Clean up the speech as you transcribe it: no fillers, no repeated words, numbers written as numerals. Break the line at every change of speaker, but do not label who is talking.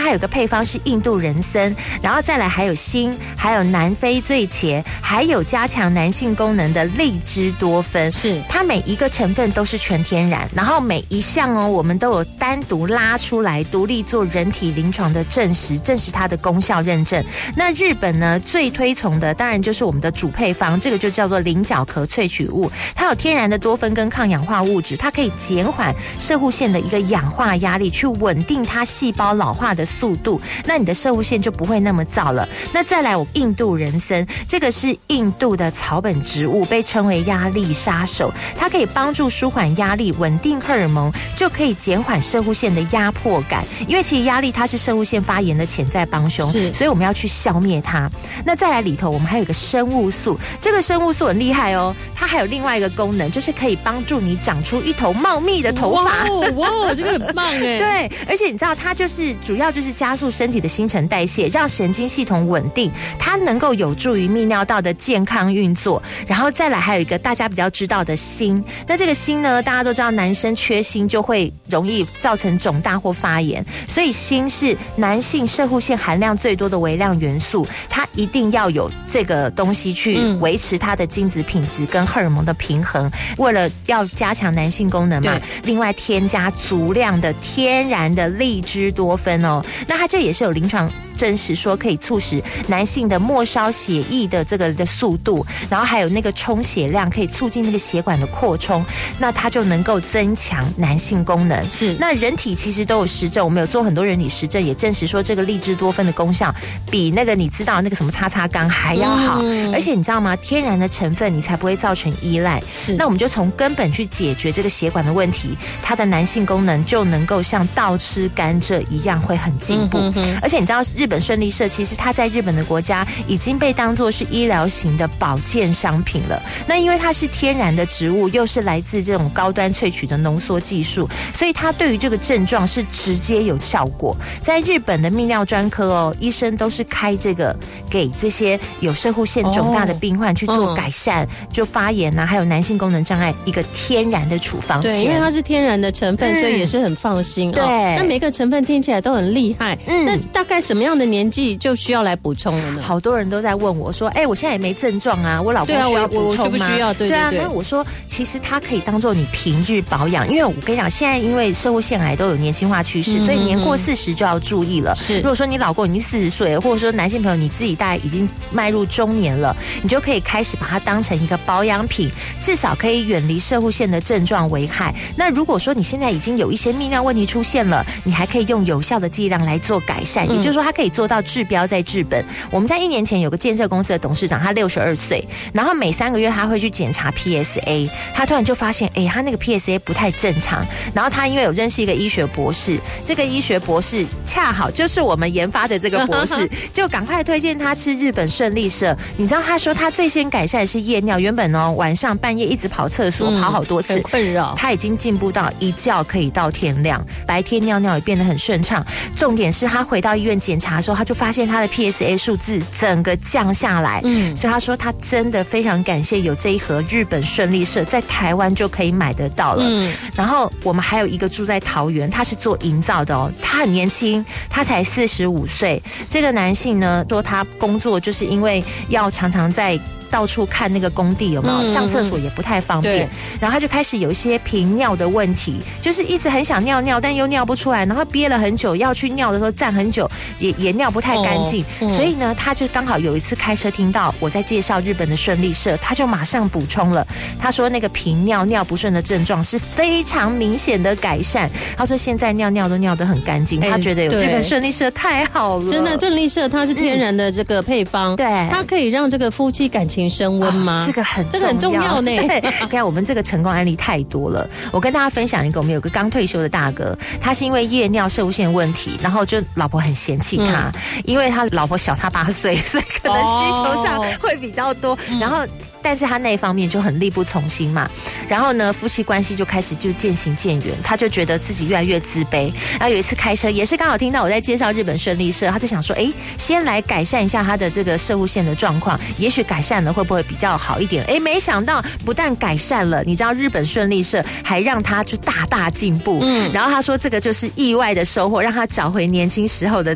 还有个配方是印度人参，然后再来还有锌，还有南非醉茄，还有加强男性功能的荔枝多酚。
是
它每一个成分都是全天然，然后每一项我们都有单独拉出来独立做人体临床的证实它的功效认证。那日本呢最推崇的当然就是我们的主配方，这个就叫做菱角壳萃取物，它有天然的多酚跟抗氧化物质，它可以减缓摄护腺的一个氧化压力，去稳定它细胞老化的速度，那你的摄护腺就不会那么燥了。那再来我印度人参，这个是印度的草本植物，被称为压力杀手，它可以帮助舒缓压力，稳定荷尔蒙，就可以减缓摄护腺的压迫感，因为其实压力它是摄护腺发炎的潜在帮凶，所以我们要去消灭它。那再来里头我们还有一个生物素，这个生物素很厉害哦，它还有另外一个功能，就是可以帮助你长出一头茂密的头发。
哇，这个很棒哎！
对，而且你知道它就是主要就是加速身体的新陈代谢，让神经系统稳定，它能够有助于泌尿道的健康运作。然后再来还有一个大家比较知道的锌，那这个锌呢，大家都知道男生缺锌就会容易造成肿大或发炎，所以锌是男性摄护腺含量最多的微量元素，它一定要有这个东西去维持它的精子品质跟荷尔蒙的平衡。为了要加强男性功能嘛，另外添加足量的天然的荔枝多酚哦，那它这也是有临床证实说可以促使男性的末梢血液的这个的速度，然后还有那个充血量，可以促进那个血管的扩充，那它就能够增强男性功能。
是，
那人体其实都有实证，我们有做很多人体实证，也证实说这个荔枝多酚的功效比那个你知道那个什么叉叉钢还要好，而且你知道吗？天然的成分你才不会造成依赖。那我们就从根本去解决这个血管的问题，它的男性功能就能够像倒吃甘蔗一样会很进步。而且你知道日本顺利社其实它在日本的国家已经被当作是医疗型的保健商品了。那因为它是天然的植物，又是来自这种高端萃取的浓缩技术，所以它对于这个症状是直接有效果。在日本的泌尿专科医生都是开这个给这些有摄护腺肿大的病患去做改善，就发炎还有男性功能障碍一个天然的处方。
对，因为它是天然的成分，所以也是很放心。
对，
那每个成分听起来都很厉害。那大概什么样的年纪就需要来补充了呢？
好多人都在问我说，我现在也没症状啊，我老公需要补充吗？
我需不需要？对啊，
那我说其实它可以当做你平日保养，因为我跟你讲，现在因为摄护腺癌都有年轻化趋势，所以年过40就要注意了。是，如果说你老公已经40岁，或者说男性朋友你自己大概已经迈入中年了，你就可以开始把它当成一个保养品，至少可以远离摄护腺的症状危害。那如果说你现在已经有一些泌尿问题出现了，你还可以用有效的剂量来做改善，也就是说它可以做到治标再治本。我们在1年前有个建设公司的董事长，他62岁，然后每3个月他会去检查 PSA， 他突然就发现他那个 PSA 不太正常，然后他因为有认识一个医学博士，这个医学博士恰好就是我们研发的这个博士就赶快推荐他吃日本顺利社。你知道他说他最先改善的是夜尿，原本晚上半夜一直跑厕所，跑好多次，
很困扰，
他已经进步到一觉可以到天亮，白天尿尿也变得很顺畅。重点是他回到医院检查的时候，他就发现他的 PSA 数字整个降下来，所以他说他真的非常感谢有这一盒日本顺利社，在台湾就可以买得到了。然后我们还有一个住在桃园，他是做营造的他很年轻，他才45岁。这个男性呢说他工作就是因为要常常在到处看那个工地有没有上厕所也不太方便，然后他就开始有一些频尿的问题，就是一直很想尿尿但又尿不出来，然后憋了很久，要去尿的时候站很久也尿不太干净，所以呢他就刚好有一次开车听到我在介绍日本的顺利社，他就马上补充了。他说那个频尿尿不顺的症状是非常明显的改善，他说现在尿尿都尿得很干净，他觉得有日本顺利社太好了。
真的，顺利社它是天然的这个配方，对，它可以让这个夫妻感情升温吗？
这个很重要呢。对，看我们这个成功案例太多了。我跟大家分享一个，我们有个刚退休的大哥，他是因为夜尿摄护腺问题，然后就老婆很嫌弃他，因为他老婆小他8岁，所以可能需求上会比较多，然后但是他那一方面就很力不从心嘛，然后呢夫妻关系就开始就渐行渐远，他就觉得自己越来越自卑。然后有一次开车也是刚好听到我在介绍日本顺利社，他就想说先来改善一下他的这个摄护腺的状况，也许改善了会不会比较好一点。没想到不但改善了，你知道日本顺利社还让他就大大进步，然后他说这个就是意外的收获，让他找回年轻时候的